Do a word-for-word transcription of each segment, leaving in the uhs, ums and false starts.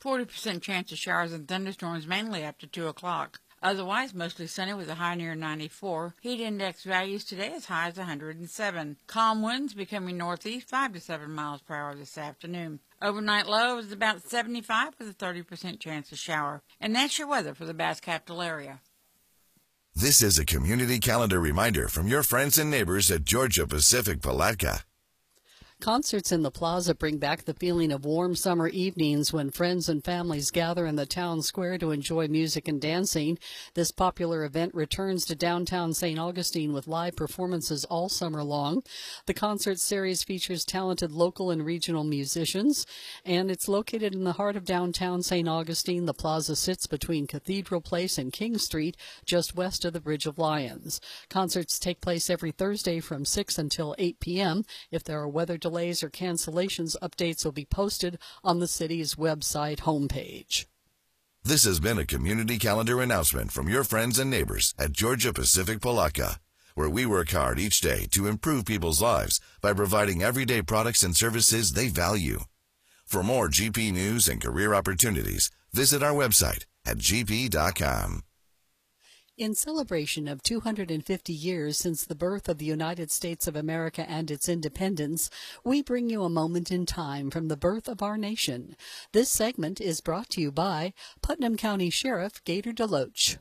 forty percent chance of showers and thunderstorms mainly after two o'clock. Otherwise, mostly sunny with a high near ninety-four. Heat index values today as high as one hundred seven. Calm winds becoming northeast five to seven miles per hour this afternoon. Overnight low is about seventy-five with a thirty percent chance of shower. And that's your weather for the Bass Capital area. This is a community calendar reminder from your friends and neighbors at Georgia Pacific Palatka. Concerts in the plaza bring back the feeling of warm summer evenings when friends and families gather in the town square to enjoy music and dancing. This popular event returns to downtown Saint Augustine with live performances all summer long. The concert series features talented local and regional musicians, and it's located in the heart of downtown Saint Augustine. The plaza sits between Cathedral Place and King Street, just west of the Bridge of Lions. Concerts take place every Thursday from six until eight p.m. If there are weather delays delays or cancellations, updates will be posted on the city's website homepage. This has been a community calendar announcement from your friends and neighbors at Georgia Pacific Palatka, where we work hard each day to improve people's lives by providing everyday products and services they value. For more G P news and career opportunities, visit our website at g p dot com. In celebration of two hundred fifty years since the birth of the United States of America and its independence, we bring you a moment in time from the birth of our nation. This segment is brought to you by Putnam County Sheriff Gator DeLoach.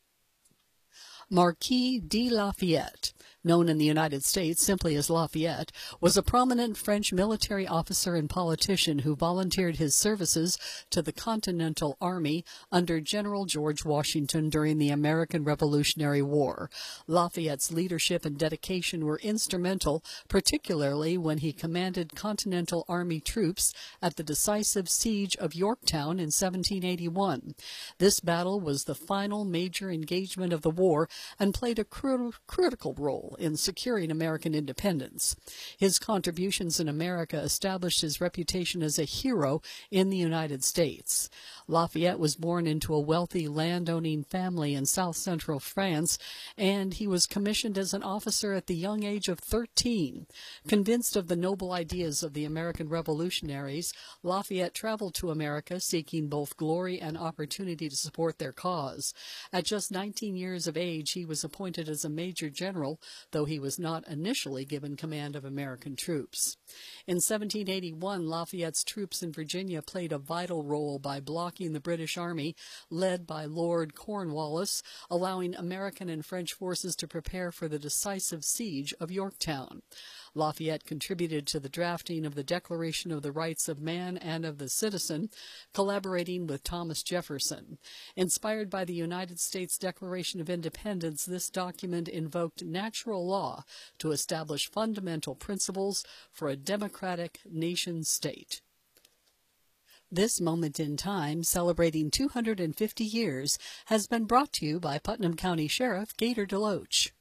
Marquis de Lafayette, known in the United States simply as Lafayette, was a prominent French military officer and politician who volunteered his services to the Continental Army under General George Washington during the American Revolutionary War. Lafayette's leadership and dedication were instrumental, particularly when he commanded Continental Army troops at the decisive siege of Yorktown in seventeen eighty-one. This battle was the final major engagement of the war and played a cru- critical role in securing American independence. His contributions in America established his reputation as a hero in the United States. Lafayette was born into a wealthy landowning family in south-central France, and he was commissioned as an officer at the young age of thirteen. Convinced of the noble ideas of the American revolutionaries, Lafayette traveled to America seeking both glory and opportunity to support their cause. At just nineteen years of age, he was appointed as a major general, though he was not initially given command of American troops. In seventeen eighty-one, Lafayette's troops in Virginia played a vital role by blocking the British Army, led by Lord Cornwallis, allowing American and French forces to prepare for the decisive siege of Yorktown. Lafayette contributed to the drafting of the Declaration of the Rights of Man and of the Citizen, collaborating with Thomas Jefferson. Inspired by the United States Declaration of Independence, this document invoked natural law to establish fundamental principles for a democratic nation-state. This moment in time, celebrating two hundred fifty years, has been brought to you by Putnam County Sheriff Gator DeLoach.